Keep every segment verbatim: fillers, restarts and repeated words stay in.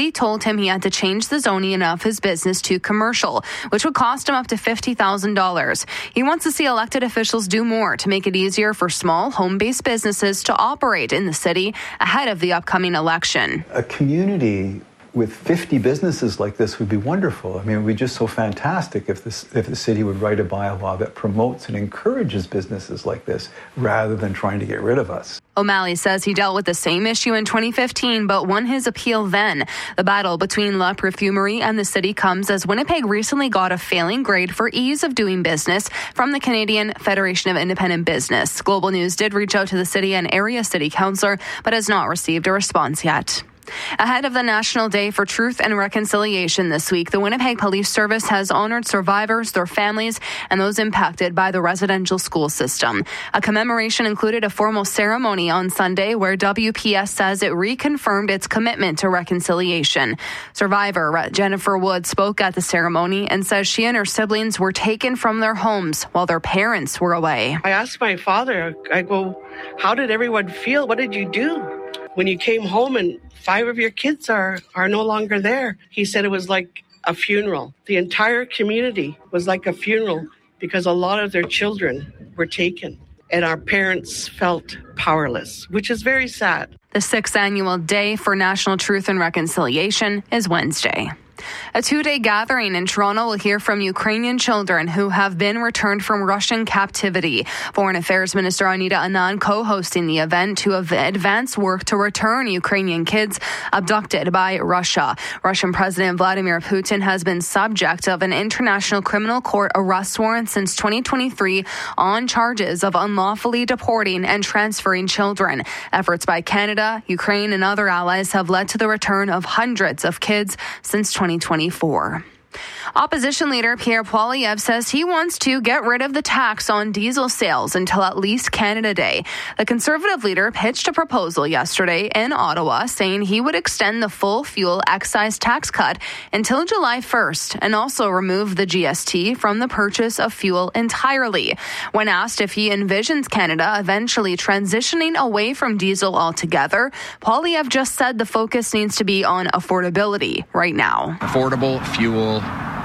city told him he had to change the zoning of his business to commercial, which would cost him up to fifty thousand dollars. He wants to see elected officials do more to make it easier for small home-based businesses to operate in the city ahead of the upcoming election. A community with fifty businesses like this would be wonderful. I mean, it would be just so fantastic if this, if the city would write a bylaw that promotes and encourages businesses like this rather than trying to get rid of us. O'Malley says he dealt with the same issue in twenty fifteen, but won his appeal then. The battle between La Perfumerie and the city comes as Winnipeg recently got a failing grade for ease of doing business from the Canadian Federation of Independent Business. Global News did reach out to the city and area city councillor, but has not received a response yet. Ahead of the National Day for Truth and Reconciliation this week, the Winnipeg Police Service has honored survivors, their families, and those impacted by the residential school system. A commemoration included a formal ceremony on Sunday where W P S says it reconfirmed its commitment to reconciliation. Survivor Jennifer Wood spoke at the ceremony and says she and her siblings were taken from their homes while their parents were away. I asked my father, I go, how did everyone feel? What did you do when you came home and five of your kids are, are no longer there? He said it was like a funeral. The entire community was like a funeral because a lot of their children were taken and our parents felt powerless, which is very sad. The sixth annual Day for National Truth and Reconciliation is Wednesday. A two-day gathering in Toronto will hear from Ukrainian children who have been returned from Russian captivity. Foreign Affairs Minister Anita Anand co-hosting the event to advance work to return Ukrainian kids abducted by Russia. Russian President Vladimir Putin has been subject of an international criminal court arrest warrant since twenty twenty-three on charges of unlawfully deporting and transferring children. Efforts by Canada, Ukraine, and other allies have led to the return of hundreds of kids since twenty twenty-four. Opposition leader Pierre Poilievre says he wants to get rid of the tax on diesel sales until at least Canada Day. The Conservative leader pitched a proposal yesterday in Ottawa saying he would extend the full fuel excise tax cut until July first and also remove the G S T from the purchase of fuel entirely. When asked if he envisions Canada eventually transitioning away from diesel altogether, Poilievre just said the focus needs to be on affordability right now. Affordable fuel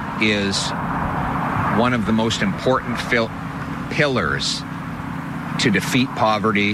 is one of the most important fil- pillars to defeat poverty,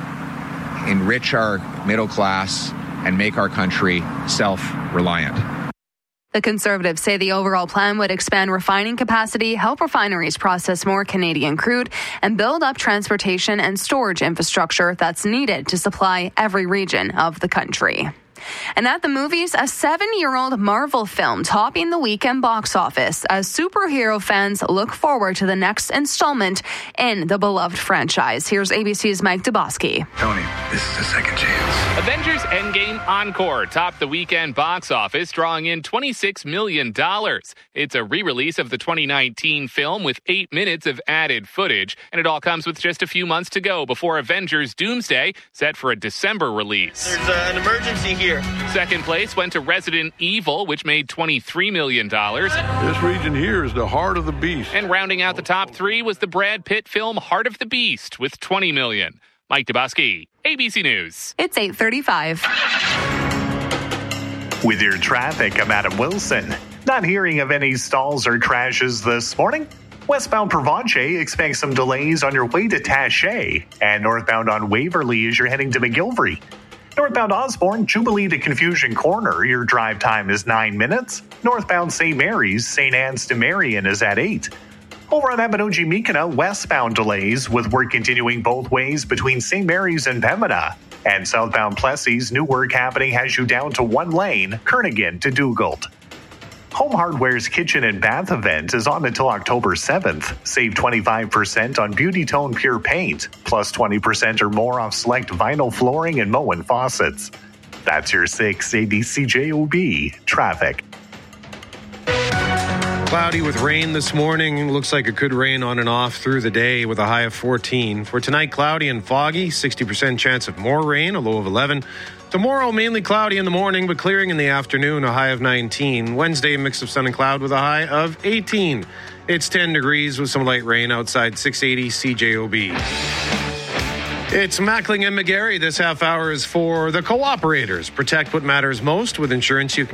enrich our middle class, and make our country self-reliant. The Conservatives say the overall plan would expand refining capacity, help refineries process more Canadian crude, and build up transportation and storage infrastructure that's needed to supply every region of the country. And at the movies, a seven-year-old Marvel film topping the weekend box office as superhero fans look forward to the next installment in the beloved franchise. Here's A B C's Mike Dubosky. Tony, this is a second chance. Avengers Endgame Encore topped the weekend box office, drawing in twenty-six million dollars. It's a re-release of the twenty nineteen film with eight minutes of added footage, and it all comes with just a few months to go before Avengers Doomsday, set for a December release. There's uh, an emergency here. Second place went to Resident Evil, which made twenty-three million dollars. This region here is the heart of the beast. And rounding out the top three was the Brad Pitt film Heart of the Beast with twenty million dollars. Mike Dubosky, A B C News. It's eight thirty-five. With your traffic, I'm Adam Wilson. Not hearing of any stalls or crashes this morning. Westbound Provencher, expect some delays on your way to Taché. And northbound on Waverly as you're heading to McGilvery. Northbound Osborne, Jubilee to Confusion Corner, your drive time is nine minutes. Northbound Saint Mary's, Saint Anne's to Marion is at eight. Over on Abinogi-Mikana, westbound delays with work continuing both ways between Saint Mary's and Pembina. And southbound Plessis, new work happening has you down to one lane, Kernighan to Dugald. Home Hardware's kitchen and bath event is on until October seventh. Save twenty-five percent on Beauty Tone Pure Paint, plus twenty percent or more off select vinyl flooring and Moen faucets. That's your six A B C J O B traffic. Cloudy with rain this morning. Looks like it could rain on and off through the day with a high of fourteen. For tonight, cloudy and foggy, sixty percent chance of more rain, a low of eleven. Tomorrow, mainly cloudy in the morning, but clearing in the afternoon, a high of nineteen. Wednesday, a mix of sun and cloud with a high of eighteen. It's ten degrees with some light rain outside, six eighty C J O B. It's Mackling and McGarry. This half hour is for the Cooperators. Protect what matters most with insurance you can